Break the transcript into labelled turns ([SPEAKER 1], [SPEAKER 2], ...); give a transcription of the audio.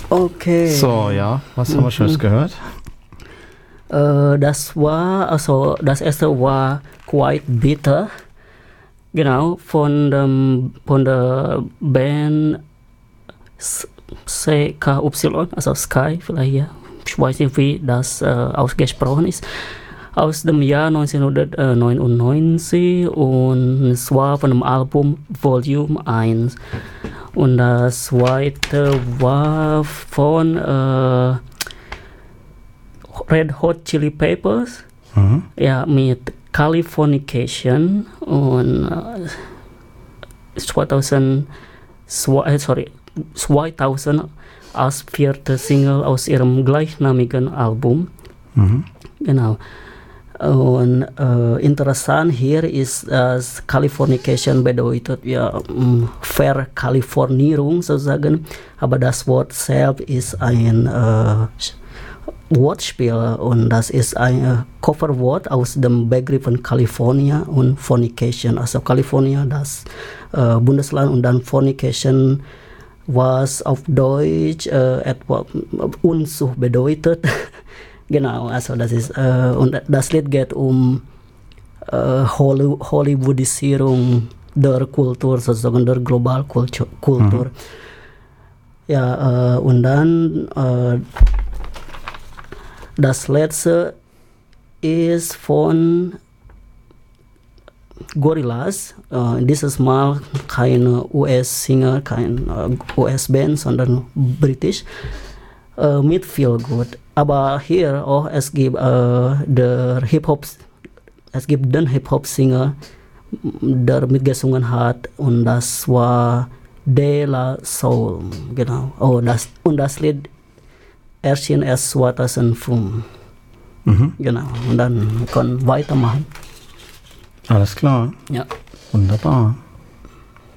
[SPEAKER 1] Okay.
[SPEAKER 2] So, ja, was haben wir Schönes gehört?
[SPEAKER 1] Das erste war Quite Bitter. Genau, von der Band CKY, also Sky, vielleicht ja. Ich weiß nicht, wie das ausgesprochen ist. Aus dem Jahr 1999 und es war von dem Album Volume 1. Und das zweite war von Red Hot Chili Peppers. Ja, mit Californication und 2000 als vierte Single aus ihrem gleichnamigen Album. Genau. Und interessant hier ist, dass Californication bedeutet ja Verkalifornierung sozusagen, aber das Wort selbst ist ein Wortspiel und das ist ein Kofferwort aus dem Begriff von California und Fornication. Also California, das Bundesland, und dann Fornication, was auf Deutsch etwa Unzucht bedeutet. Genau, also das ist, und das Lied geht um Hollywoodisierung der Kultur, sozusagen der Globalkultur. Ja, und dann das letzte ist von Gorillaz. Dieses Mal kein US-Singer, kein US-Band, sondern britisch. Mit Feel Good. Aber hier auch es gibt den Hip-Hop-Singer, der mitgesungen hat, und das war De La Soul. Genau. Und das Lied erschien erst 2005. Genau. Und dann können wir weitermachen.
[SPEAKER 2] Alles klar.
[SPEAKER 1] Ja.
[SPEAKER 2] Wunderbar.